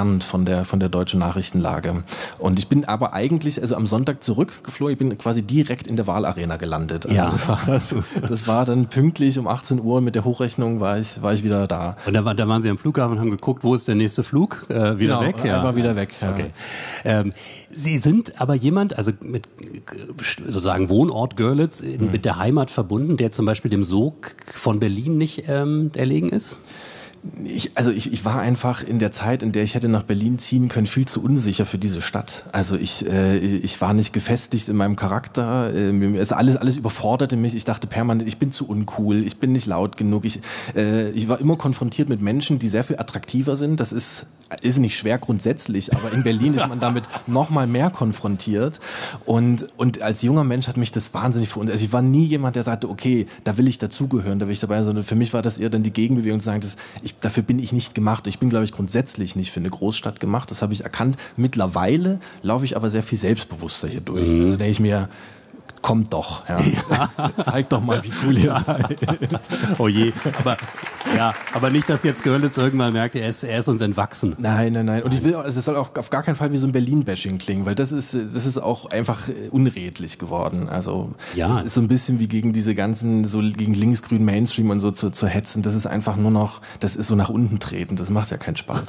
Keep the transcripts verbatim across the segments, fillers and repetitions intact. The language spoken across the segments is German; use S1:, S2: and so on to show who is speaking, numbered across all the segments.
S1: entfernt von der, von der deutschen Nachrichtenlage. Und ich bin aber eigentlich, also am Sonntag zurückgeflogen, ich bin quasi direkt in der Wahlarena gelandet. Also
S2: ja.
S1: das war, dann, das war dann pünktlich um achtzehn Uhr mit der Hochrechnung war ich, war ich wieder da.
S2: Und da, war, da waren Sie am Flughafen und haben geguckt, wo ist der nächste Flug? Äh, wieder
S1: genau,
S2: weg?
S1: Ja, war wieder weg. Ja.
S2: Okay. Ähm, Sie sind aber jemand, also mit sozusagen Wohnort Görlitz, mhm. mit der Heimat verbunden, der zum Beispiel dem Sog von Berlin nicht ähm, erlegen ist?
S1: Ich, also ich, ich war einfach in der Zeit, in der ich hätte nach Berlin ziehen können, viel zu unsicher für diese Stadt. Also ich, äh, ich war nicht gefestigt in meinem Charakter. Äh, es alles, alles überforderte mich. Ich dachte permanent, ich bin zu uncool, ich bin nicht laut genug. Ich, äh, ich war immer konfrontiert mit Menschen, die sehr viel attraktiver sind. Das ist, ist nicht schwer grundsätzlich, aber in Berlin ist man damit noch mal mehr konfrontiert. Und, und als junger Mensch hat mich das wahnsinnig verunsichert. Also ich war nie jemand, der sagte, okay, da will ich dazugehören, da will ich dabei sein, sondern für mich war das eher dann die Gegenbewegung zu sagen, dass ich dafür bin ich nicht gemacht. Ich bin, glaube ich, grundsätzlich nicht für eine Großstadt gemacht. Das habe ich erkannt. Mittlerweile laufe ich aber sehr viel selbstbewusster hier durch. Mhm. Da denke ich mir, kommt doch. Ja. Ja. Zeig doch mal, wie cool ihr seid.
S2: Oh je. Aber, ja, aber nicht, dass jetzt Görlitz irgendwann merkt, er ist, er ist uns entwachsen.
S1: Nein, nein, nein. Und ich will, also es soll auch auf gar keinen Fall wie so ein Berlin-Bashing klingen, weil das ist, das ist auch einfach unredlich geworden. Also
S2: ja.
S1: Das ist so ein bisschen wie gegen diese ganzen, so gegen linksgrünen Mainstream und so zu, zu hetzen. Das ist einfach nur noch, das ist so nach unten treten. Das macht ja keinen Spaß.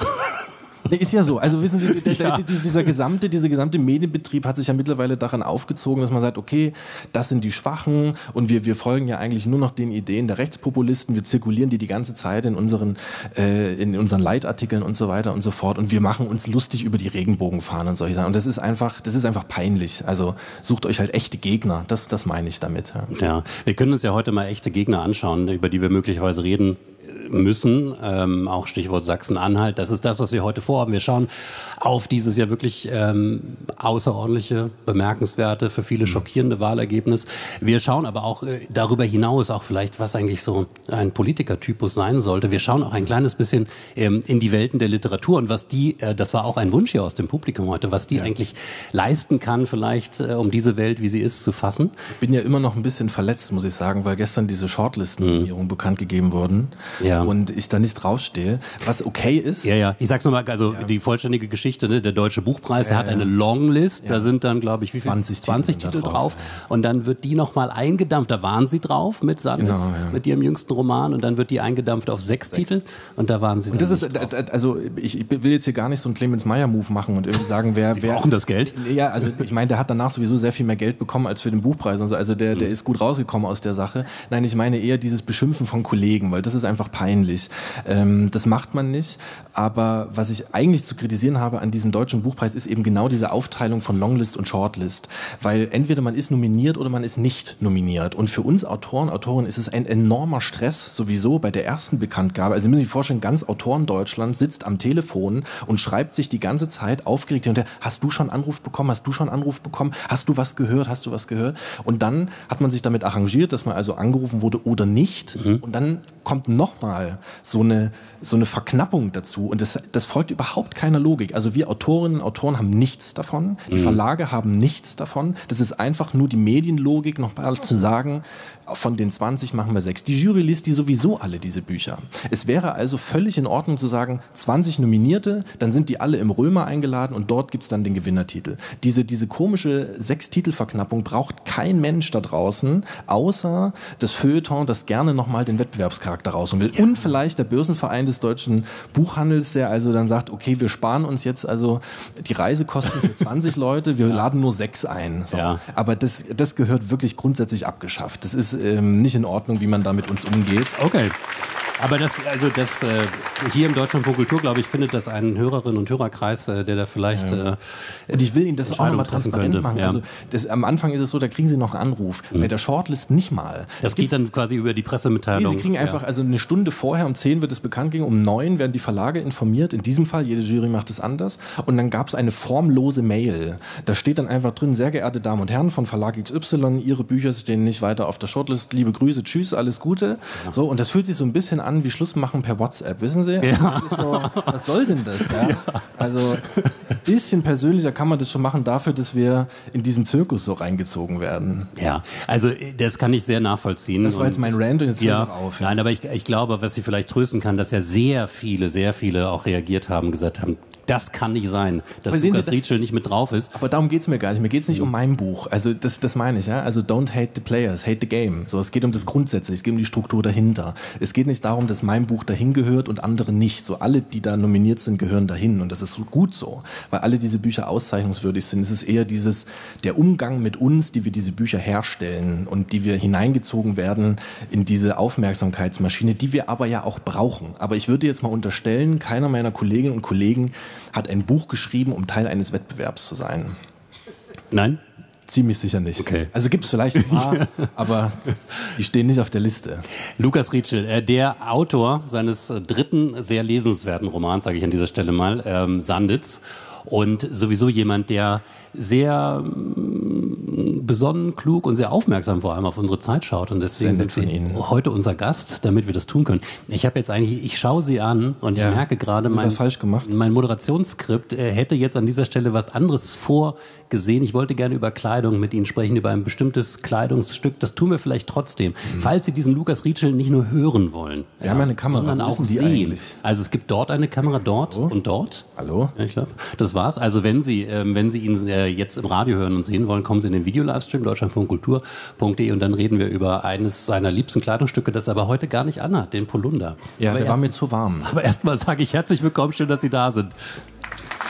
S1: Ist ja so. Also wissen Sie, der, der,
S2: ja.
S1: dieser gesamte, dieser gesamte Medienbetrieb hat sich ja mittlerweile daran aufgezogen, dass man sagt, okay, das sind die Schwachen und wir, wir folgen ja eigentlich nur noch den Ideen der Rechtspopulisten. Wir zirkulieren die die ganze Zeit in unseren, äh, in unseren Leitartikeln und so weiter und so fort und wir machen uns lustig über die Regenbogenfahnen und solche Sachen. Und das ist einfach, das ist einfach peinlich. Also sucht euch halt echte Gegner. Das, das meine ich damit. Ja.
S2: ja, wir können uns ja heute mal echte Gegner anschauen, über die wir möglicherweise reden müssen, ähm, auch Stichwort Sachsen-Anhalt. Das ist das, was wir heute vorhaben. Wir schauen auf dieses ja wirklich ähm, außerordentliche, bemerkenswerte, für viele schockierende Wahlergebnis. Wir schauen aber auch äh, darüber hinaus, auch vielleicht, was eigentlich so ein Politikertypus sein sollte. Wir schauen auch ein kleines bisschen ähm, in die Welten der Literatur und was die, äh, das war auch ein Wunsch hier aus dem Publikum heute, was die ja. eigentlich leisten kann, vielleicht, äh, um diese Welt, wie sie ist, zu fassen.
S1: Ich bin ja immer noch ein bisschen verletzt, muss ich sagen, weil gestern diese Shortlist-Nominierungen mhm. bekannt gegeben wurden. Ja. Und ich da nicht draufstehe, was okay ist.
S2: Ja, ja. Ich sag's nochmal, also ja. die vollständige Geschichte, ne? Der Deutsche Buchpreis, ja, er hat ja. eine Longlist, ja. da sind dann, glaube ich, wie viel?
S1: zwanzig,
S2: zwanzig Titel drauf. drauf. Ja. Und dann wird die nochmal eingedampft, da waren sie drauf mit Sandwitz, genau, ja. mit ihrem jüngsten Roman und dann wird die eingedampft auf sechs, sechs. Titel und da waren sie
S1: und
S2: dann
S1: das ist,
S2: drauf.
S1: Also ich, ich will jetzt hier gar nicht so einen Clemens-Meyer-Move machen und irgendwie sagen, wer...
S2: Sie
S1: wer
S2: brauchen das Geld?
S1: Ja, also ich meine, der hat danach sowieso sehr viel mehr Geld bekommen als für den Buchpreis und so. Also der, der ist gut rausgekommen aus der Sache. Nein, ich meine eher dieses Beschimpfen von Kollegen, weil das ist einfach peinlich. Ähm, das macht man nicht. Aber was ich eigentlich zu kritisieren habe an diesem Deutschen Buchpreis, ist eben genau diese Aufteilung von Longlist und Shortlist. Weil entweder man ist nominiert oder man ist nicht nominiert. Und für uns Autoren, Autorinnen ist es ein enormer Stress sowieso bei der ersten Bekanntgabe. Also Sie müssen sich vorstellen, ganz Autoren-Deutschland sitzt am Telefon und schreibt sich die ganze Zeit aufgeregt hinterher, hast du schon Anruf bekommen, hast du schon Anruf bekommen, hast du was gehört, hast du was gehört? Und dann hat man sich damit arrangiert, dass man also angerufen wurde oder nicht. Mhm. Und dann kommt nochmal so eine, so eine Verknappung dazu. Und das, das folgt überhaupt keiner Logik. Also wir Autorinnen und Autoren haben nichts davon. Die mhm. Verlage haben nichts davon. Das ist einfach nur die Medienlogik, nochmal zu sagen, von den zwanzig machen wir sechs. Die Jury liest die sowieso alle, diese Bücher. Es wäre also völlig in Ordnung zu sagen, zwanzig Nominierte, dann sind die alle im Römer eingeladen und dort gibt es dann den Gewinnertitel. Diese, diese komische Sechs-Titel-Verknappung braucht kein Mensch da draußen, außer das Feuilleton, das gerne nochmal den Wettbewerbscharakter rausholen will. Ja. Und vielleicht der Börsenverein des deutschen Buchhandels, der also dann sagt, okay, wir sparen uns jetzt also die Reisekosten für zwanzig Leute, wir ja. laden nur sechs ein. So. Ja. Aber das, das gehört wirklich grundsätzlich abgeschafft. Das ist ähm, nicht in Ordnung, wie man da mit uns umgeht.
S2: Okay. Aber das, also das äh, hier im Deutschlandfunk Kultur, glaube ich, findet das einen Hörerinnen- und Hörerkreis, äh, der da vielleicht
S1: ja.
S2: äh,
S1: und ich will Ihnen das auch nochmal transparent
S2: könnte.
S1: machen.
S2: Ja.
S1: Also das, am Anfang ist es so, da kriegen Sie noch einen Anruf. Mhm. Bei der Shortlist nicht mal.
S2: Das geht dann quasi über die Pressemitteilung.
S1: Nee, Sie kriegen einfach, ja. also eine Stunde vorher, um zehn wird es bekannt gegeben, um neun werden die Verlage informiert. In diesem Fall, jede Jury macht es anders. Und dann gab es eine formlose Mail. Da steht dann einfach drin, sehr geehrte Damen und Herren von Verlag X Y, Ihre Bücher stehen nicht weiter auf der Shortlist. Liebe Grüße, tschüss, alles Gute. Ja. So, und das fühlt sich so ein bisschen an wie Schluss machen per WhatsApp, wissen Sie?
S2: Ja.
S1: Das ist so, was soll denn das? Ja? Ja. Also ein bisschen persönlicher kann man das schon machen dafür, dass wir in diesen Zirkus so reingezogen werden.
S2: Ja, also das kann ich sehr nachvollziehen.
S1: Das war jetzt mein Rant und jetzt
S2: ja,
S1: hör auf. Ja.
S2: Nein, aber ich, ich glaube, was Sie vielleicht trösten kann, dass ja sehr viele, sehr viele auch reagiert haben, gesagt haben, das kann nicht sein, dass
S1: Aber sehen
S2: Lukas
S1: Sie,
S2: Rietschel nicht mit drauf ist.
S1: Aber darum geht's mir gar nicht. Mir geht's nicht um mein Buch. Also das, das meine ich. Ja? Also don't hate the players, hate the game. So, es geht um das Grundsätzliche, es geht um die Struktur dahinter. Es geht nicht darum, dass mein Buch dahin gehört und andere nicht. So alle, die da nominiert sind, gehören dahin. Und das ist gut so, weil alle diese Bücher auszeichnungswürdig sind. Es ist eher dieses, der Umgang mit uns, die wir diese Bücher herstellen und die wir hineingezogen werden in diese Aufmerksamkeitsmaschine, die wir aber ja auch brauchen. Aber ich würde jetzt mal unterstellen, keiner meiner Kolleginnen und Kollegen hat ein Buch geschrieben, um Teil eines Wettbewerbs zu sein.
S2: Nein?
S1: Ziemlich sicher nicht.
S2: Okay.
S1: Also gibt es vielleicht ein paar, aber die stehen nicht auf der Liste.
S2: Lukas Rietschel, äh, der Autor seines äh, dritten sehr lesenswerten Romans, sage ich an dieser Stelle mal, ähm, Sanditz. Und sowieso jemand, der sehr mm, besonnen, klug und sehr aufmerksam vor allem auf unsere Zeit schaut. Und deswegen sind Sie heute unser Gast, damit wir das tun können. Ich habe jetzt eigentlich, ich schaue Sie an und
S1: Ja.
S2: ich merke gerade, mein,
S1: falsch gemacht?
S2: mein Moderationsskript äh, hätte jetzt an dieser Stelle was anderes vorgesehen. Ich wollte gerne über Kleidung mit Ihnen sprechen, über ein bestimmtes Kleidungsstück. Das tun wir vielleicht trotzdem. Mhm. Falls Sie diesen Lukas Rietschel nicht nur hören wollen,
S1: wir ja, haben ja eine Kamera,
S2: sondern auch
S1: die
S2: sehen.
S1: eigentlich?
S2: Also es gibt dort eine Kamera, dort
S1: Hallo?
S2: und dort.
S1: Hallo?
S2: Ja, ich glaube, das war's. Also wenn Sie, ähm, wenn Sie ihn äh, jetzt im Radio hören und sehen wollen, kommen Sie in den Video-Livestream deutschlandfunkkultur punkt de und dann reden wir über eines seiner liebsten Kleidungsstücke, das er aber heute gar nicht anhat, den Polunder.
S1: Ja,
S2: aber
S1: der
S2: erst,
S1: war mir zu warm.
S2: Aber erstmal sage ich herzlich willkommen, schön, dass Sie da sind.